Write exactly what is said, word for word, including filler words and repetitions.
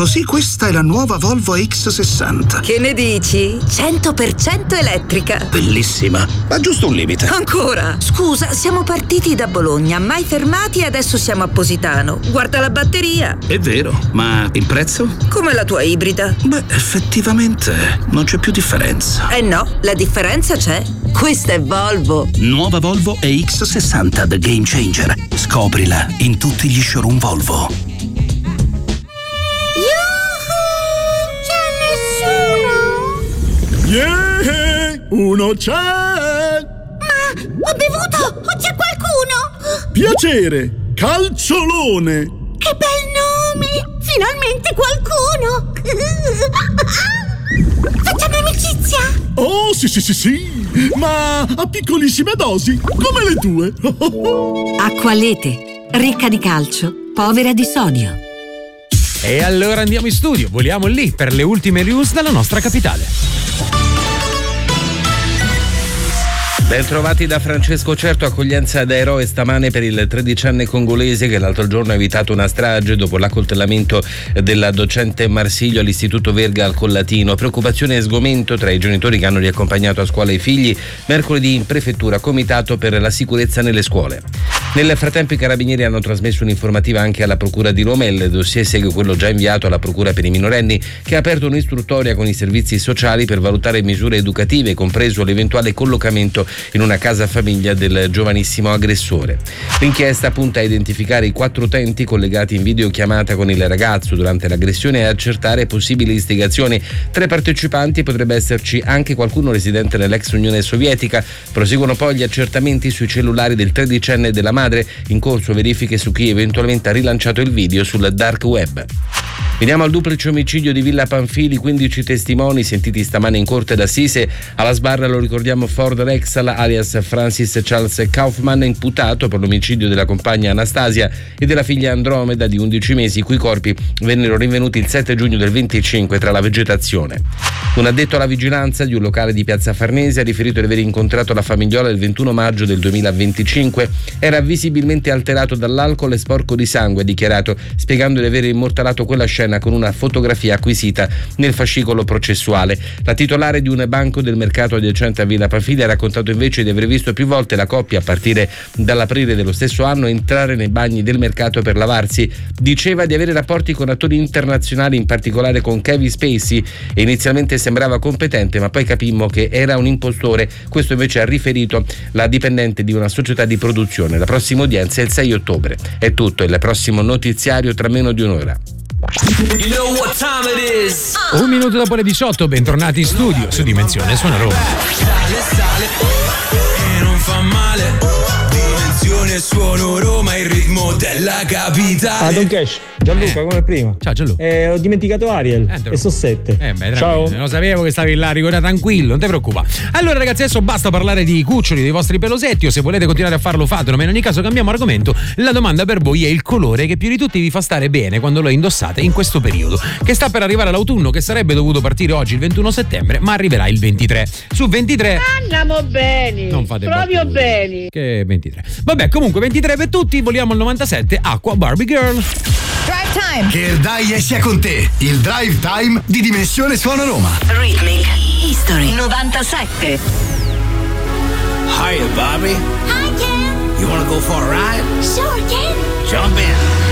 così questa è la nuova Volvo X sessanta. Che ne dici? cento per cento elettrica. Bellissima, ma giusto un limite. Ancora? Scusa, siamo partiti da Bologna, mai fermati e adesso siamo a Positano. Guarda la batteria. È vero, ma il prezzo? Come la tua ibrida. Beh, effettivamente non c'è più differenza. Eh no, la differenza c'è. Questa è Volvo. Nuova Volvo E X sessanta The Game Changer. Scoprila in tutti gli showroom Volvo. Yeah, uno c'è! Ma ho bevuto! O c'è qualcuno? Piacere, Calciolone! Che bel nome! Finalmente qualcuno! Facciamo amicizia? Oh, sì, sì, sì, sì! Ma a piccolissime dosi, come le tue! Acqualete, ricca di calcio, povera di sodio. E allora andiamo in studio, voliamo lì per le ultime news dalla nostra capitale. Ben trovati da Francesco Certo, accoglienza da eroe stamane per il tredicenne congolese che l'altro giorno ha evitato una strage dopo l'accoltellamento della docente Marsiglio all'Istituto Verga al Collatino. Preoccupazione e sgomento tra i genitori che hanno riaccompagnato a scuola i figli. Mercoledì in prefettura comitato per la sicurezza nelle scuole. Nel frattempo i carabinieri hanno trasmesso un'informativa anche alla procura di Roma. Il dossier segue quello già inviato alla procura per i minorenni, che ha aperto un'istruttoria con i servizi sociali per valutare misure educative, compreso l'eventuale collocamento in una casa famiglia del giovanissimo aggressore. L'inchiesta punta a identificare i quattro utenti collegati in videochiamata con il ragazzo durante l'aggressione e a accertare possibili istigazioni. Tra i partecipanti potrebbe esserci anche qualcuno residente nell'ex Unione Sovietica. Proseguono poi gli accertamenti sui cellulari del tredicenne e della madre, in corso verifiche su chi eventualmente ha rilanciato il video sul dark web. Veniamo al duplice omicidio di Villa Panfili, quindici testimoni sentiti stamane in corte d'Assise. Alla sbarra, lo ricordiamo, Ford Rexal alias Francis Charles Kaufman, imputato per l'omicidio della compagna Anastasia e della figlia Andromeda di undici mesi, i cui corpi vennero rinvenuti il sette giugno del venticinque tra la vegetazione. Un addetto alla vigilanza di un locale di Piazza Farnese ha riferito di aver incontrato la famigliola il ventuno maggio del duemilaventicinque. Era visibilmente alterato dall'alcol e sporco di sangue, ha dichiarato, spiegando di aver immortalato quella scena con una fotografia acquisita nel fascicolo processuale. La titolare di un banco del mercato adiacente a Villa Panfili ha raccontato invece di aver visto più volte la coppia, a partire dall'aprile dello stesso anno, entrare nei bagni del mercato per lavarsi. Diceva di avere rapporti con attori internazionali, in particolare con Kevin Spacey, e inizialmente sembrava competente, ma poi capimmo che era un impostore. Questo invece ha riferito la dipendente di una società di produzione. La prossima udienza è il sei ottobre. È tutto, il prossimo notiziario tra meno di un'ora. You know what time it is. Un minuto dopo le diciotto, bentornati in studio su Dimensione Suona Roma. Sale, sale, e non fa male. Dimensione Suono Roma, il ritmo della capitale. Ah, Don Cash, Gianluca, eh. come prima. Ciao Gianluca. Eh, ho dimenticato Ariel eh, e so sette. Eh, beh, ciao. Lo sapevo che stavi là, ricorda, tranquillo, non ti preoccupa. Allora ragazzi, adesso basta parlare di cuccioli, dei vostri pelosetti, o se volete continuare a farlo fatelo, ma in ogni caso cambiamo argomento. La domanda per voi è il colore che più di tutti vi fa stare bene quando lo indossate in questo periodo, che sta per arrivare l'autunno, che sarebbe dovuto partire oggi il ventuno settembre, ma arriverà il ventitré. Su ventitré andiamo bene. Non fate proprio battute. bene. Che ventitré. Vabbè, comunque ventitré per tutti, voliamo al novantasette, Acqua Barbie Girl. Drive Time. Che il Dai sia con te, il Drive Time di Dimensione Suona Roma. Rhythmic History novantasette. Hiya, Bobby. Hi, Ken. You wanna go for a ride? Sure, Ken. Jump in.